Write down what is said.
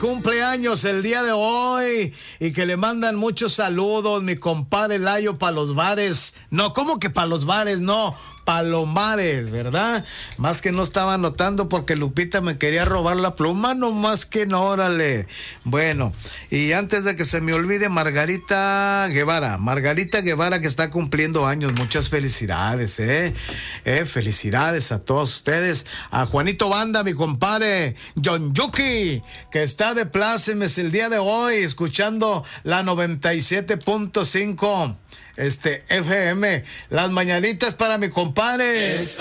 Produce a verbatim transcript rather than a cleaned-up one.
Cumpleaños el día de hoy y que le mandan muchos saludos, mi compadre Layo pa' los bares. No, ¿cómo que pa' los bares? No, Palomares, ¿verdad? Más que no estaba anotando porque Lupita me quería robar la pluma, no más que no, órale. Bueno, y antes de que se me olvide, Margarita Guevara, Margarita Guevara que está cumpliendo años, muchas felicidades, ¿eh? eh felicidades a todos ustedes. A Juanito Banda, mi compadre, John Yuki, que está de plácemes el día de hoy, escuchando la noventa y siete punto cinco este F M. Las mañanitas para mi compadre.